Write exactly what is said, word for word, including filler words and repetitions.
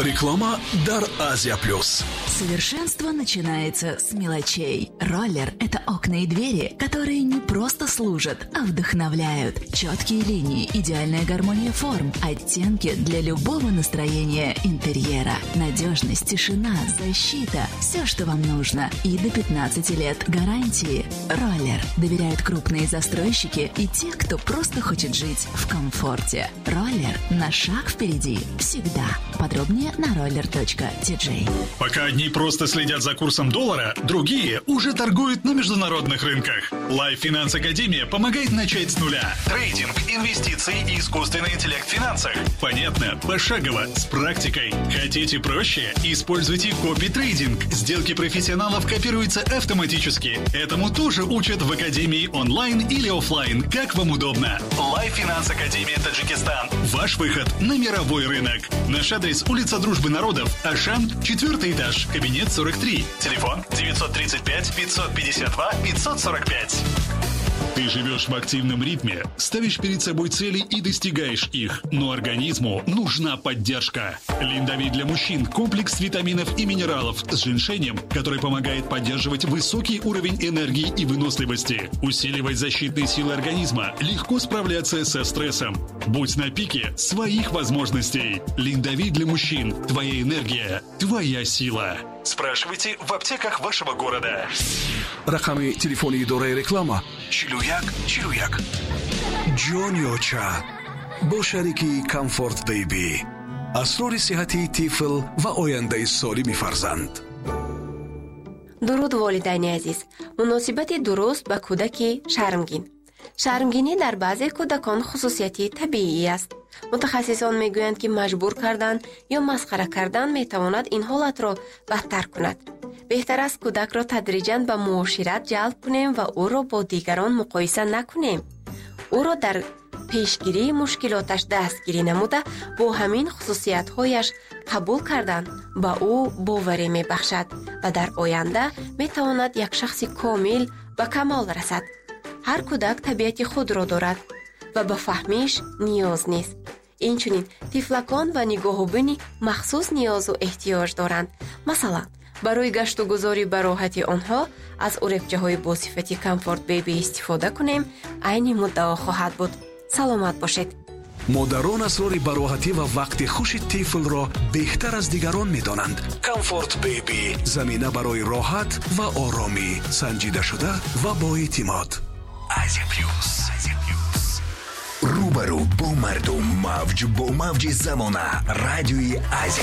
Реклама Дар Азия Плюс. Совершенство начинается с мелочей. Роллер – это окна и двери, которые не просто служат, а вдохновляют. Четкие линии, идеальная гармония форм, оттенки для любого настроения интерьера. Надежность, тишина, защита – все, что вам нужно. И до пятнадцати лет гарантии. Роллер доверяют крупные застройщики и те, кто просто хочет жить в комфорте. Роллер на шаг впереди всегда. Подробнее на роллер точка ти джей. Пока одни просто следят за курсом доллара, другие уже торгуют на международных рынках. Life Finance Академия помогает начать с нуля. Трейдинг, инвестиции и искусственный интеллект в финансах. Понятно, пошагово, с практикой. Хотите проще? Используйте копи-трейдинг. Сделки профессионалов копируются автоматически. Этому тоже учат в Академии онлайн или офлайн, как вам удобно. Life Finance Академия Таджикистан. Ваш выход на мировой рынок. Наш адрес – улица Дружбы Народов, Ашан, четвертый этаж, кабинет сорок три. Телефон девятьсот тридцать пять пятьсот пятьдесят два пятьсот сорок пять. Ты живешь в активном ритме, ставишь перед собой цели и достигаешь их, но организму нужна поддержка. Линдави для мужчин – комплекс витаминов и минералов с женьшенем, который помогает поддерживать высокий уровень энергии и выносливости, усиливать защитные силы организма, легко справляться со стрессом. Будь на пике своих возможностей. Линдави для мужчин – твоя энергия, твоя сила. Спрашивайте в аптеках вашего города. Рақами телефони идораи реклама чилу як чилу як. Ҷон ё ча бо шарики Comfort Baby. асрори сиҳати тифл ва ояндаи солими фарзанд. дуруд волидайни азиз. муносибати дуруст ба кӯдаки шармгин. шармгинӣ дар баъзе кӯдакон хусусияти табиӣ аст. мутахассисон мегӯянд ки маҷбур кардан ё масхара кардан метавонад ин ҳолатро бадтар кунад. беҳтар аст кӯдакро тадриҷан ба муошират ҷалб кунем ва ӯро бо дигарон муқоиса накунем. ӯро дар пешгирии мушкилоташ дастгирӣ намуда бо ҳамин хусусиятҳояш қабул кардан ба ӯ боварӣ мебахшад ва дар оянда метавонад як шахси комил ба камол расад. ҳар кӯдак табиати худро дорад ва ба фаҳмиш ниёз нест. инчунин тифлакон ва нигоҳубини махсус ниёзу эҳтиёҷ доранд. масалан, барои гашту гузори ба роҳати онҳо аз уребчаҳои босифати Comfort Baby истифода кунем, айни муддао хоҳад буд. саломат бошед. модарон асрори бароҳатӣ ва вақти хуши тифлро беҳтар аз дигарон медонанд. Comfort Baby замина барои роҳат ва оромӣ, санҷидашуда ва боэътимод. Азия Плюс. рӯбарӯ бо мардум, мавҷ бо мавҷи замона. Радиои Азия.